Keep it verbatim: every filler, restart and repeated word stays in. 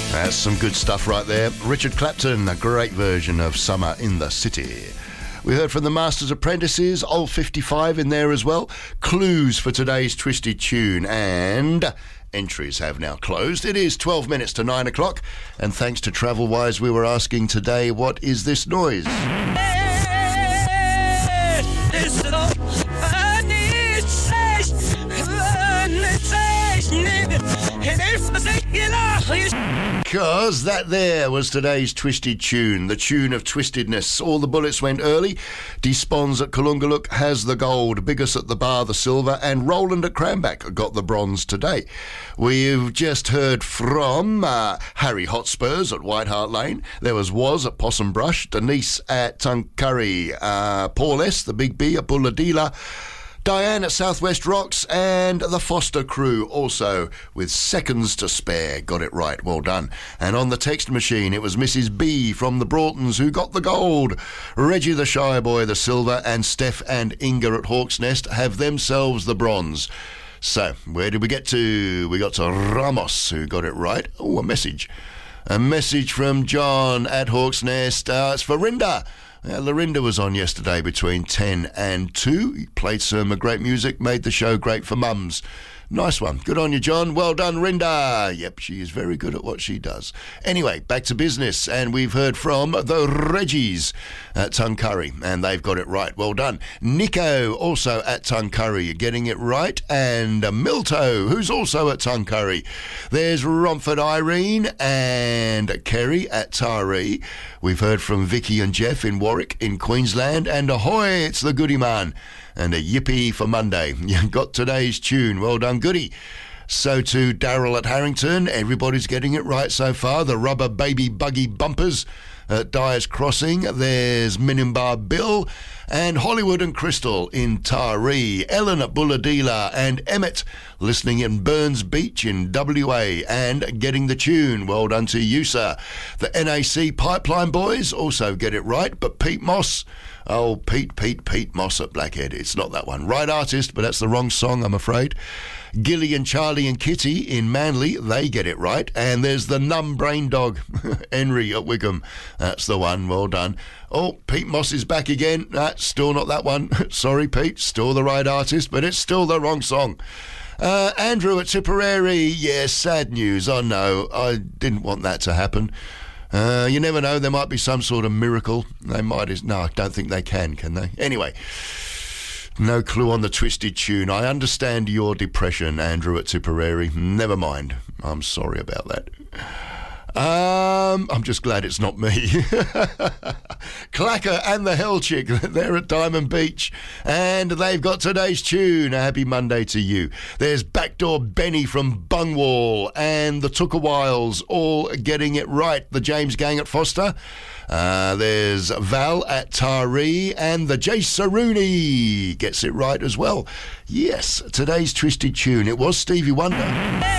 That's some good stuff right there. Richard Clapton, a great version of Summer in the City. We heard from the Masters Apprentices, Old fifty-five in there as well. Clues for today's Twisted Tune, and entries have now closed. It is twelve minutes to nine o'clock, and thanks to Travelwise, we were asking today, what is this noise? Because that there was today's Twisted Tune, the tune of twistedness. All the bullets went early. Despons at Kalungaluk has the gold, Biggest at the Bar the silver, and Roland at Cranback got the bronze today. We've just heard from uh, Harry Hotspurs at White Hart Lane. There was Woz at Possum Brush, Denise at Tuncurry, uh, Paul S, the Big B at Bulladila, Diane at Southwest Rocks, and the Foster crew also with seconds to spare. Got it right. Well done. And on the text machine, it was Missus B from the Broughtons who got the gold. Reggie the Shy Boy the silver, and Steph and Inga at Hawk's Nest have themselves the bronze. So, where did we get to? We got to Ramos, who got it right. Oh, a message. A message from John at Hawk's Nest. Uh, it's for Rinda. Uh, Lorinda was on yesterday between ten and two. He played some great music, made the show great for mums. Nice one. Good on you, John. Well done, Rinda. Yep, she is very good at what she does. Anyway, back to business, and we've heard from the Reggies at Tuncurry, and they've got it right. Well done. Nico, also at Tuncurry, getting it right, and Milto, who's also at Tuncurry. There's Romford Irene and Kerry at Taree. We've heard from Vicky and Jeff in Warwick in Queensland, and ahoy, it's the Goody Man. And a yippee for Monday. You got today's tune. Well done, Goody. So to Daryl at Harrington. Everybody's getting it right so far. The Rubber Baby Buggy Bumpers at Dyer's Crossing. There's Minimbar Bill. And Hollywood and Crystal in Taree. Ellen at Bulladila. And Emmett listening in Burns Beach in W A and getting the tune. Well done to you, sir. The N A C Pipeline Boys also get it right. But Pete Moss... Oh, Pete, Pete, Pete Moss at Blackhead. It's not that one. Right artist, but that's the wrong song, I'm afraid. Gilly and Charlie and Kitty in Manly, they get it right. And there's the Numb Brain Dog, Henry at Wickham. That's the one. Well done. Oh, Pete Moss is back again. That's still not that one. Sorry, Pete. Still the right artist, but it's still the wrong song. Uh, Andrew at Tipperary. Yes, yeah, sad news. I know. I didn't want that to happen. Uh, you never know, there might be some sort of miracle. They might, no, I don't think they can, can they? Anyway, no clue on the Twisted Tune. I understand your depression, Andrew at Tipperary. Never mind. I'm sorry about that. Um, I'm just glad it's not me. Clacker and the Hell Chick, they're at Diamond Beach, and they've got today's tune. A happy Monday to you. There's Backdoor Benny from Bungwall, and the Tookawhiles all getting it right. The James Gang at Foster. Uh, there's Val at Taree, and the Jay Saruni gets it right as well. Yes, today's Twisted Tune. It was Stevie Wonder.